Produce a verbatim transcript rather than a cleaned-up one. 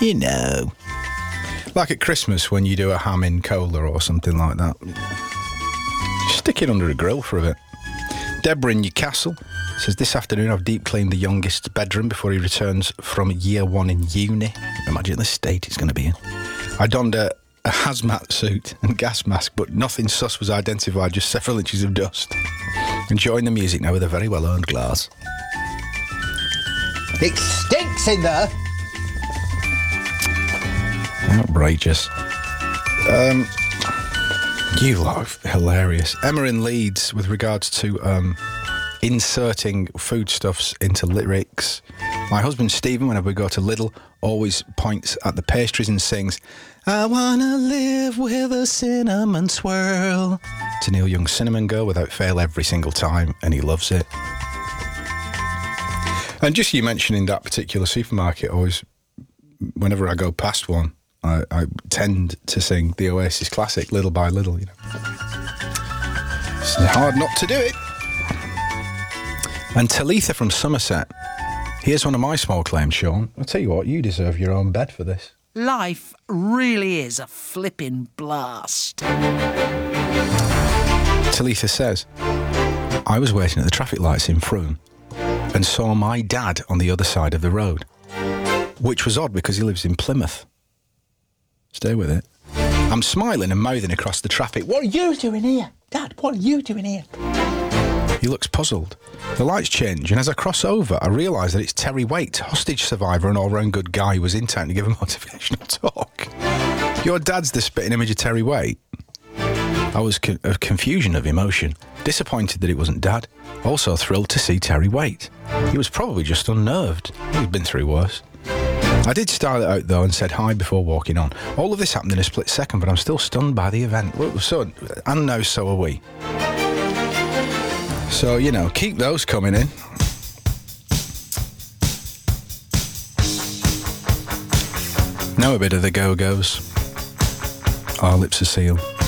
You know. Like at Christmas when you do a ham in cola or something like that. Just stick it under a grill for a bit. Deborah in Newcastle says, this afternoon I've deep cleaned the youngest's bedroom before he returns from year one in uni. Imagine the state he's going to be in. I donned a, a hazmat suit and gas mask, but nothing sus was identified, just several inches of dust. Enjoying the music now with a very well-earned glass. It stinks in there! Outrageous. Um, you lot are hilarious. Emma in Leeds with regards to um, inserting foodstuffs into lyrics. My husband Stephen, whenever we go to Lidl, always points at the pastries and sings, I wanna live with a cinnamon swirl. To Neil Young's Cinnamon Girl without fail every single time, and he loves it. And just you mentioning that particular supermarket, always, whenever I go past one, I, I tend to sing the Oasis classic, Little by Little, you know. It's hard not to do it. And Talitha from Somerset. Here's one of my small claims, Sean. I'll tell you what, you deserve your own bed for this. Life really is a flipping blast. Talitha says, I was waiting at the traffic lights in Frome and saw my dad on the other side of the road, which was odd because he lives in Plymouth. Stay with it. I'm smiling and mouthing across the traffic. What are you doing here? Dad, what are you doing here? He looks puzzled. The lights change, and as I cross over, I realise that it's Terry Waite, hostage survivor and all-round good guy who was in town to give a motivational talk. Your dad's the spitting image of Terry Waite? I was con- of confusion of emotion, disappointed that it wasn't Dad, also thrilled to see Terry Waite. He was probably just unnerved. He's been through worse. I did style it out, though, and said hi before walking on. All of this happened in a split second, but I'm still stunned by the event. So, and now so are we. So, you know, keep those coming in. Now a bit of the Go-Go's. Our lips are sealed.